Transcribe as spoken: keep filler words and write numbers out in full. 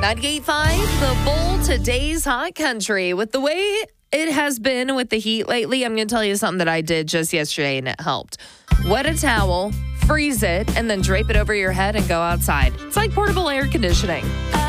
ninety-eight point five, The Bull, today's hot country. With the way it has been with the heat lately, I'm going to tell you something that I did just yesterday and it helped. Wet a towel, freeze it, and then drape it over your head and go outside. It's like portable air conditioning.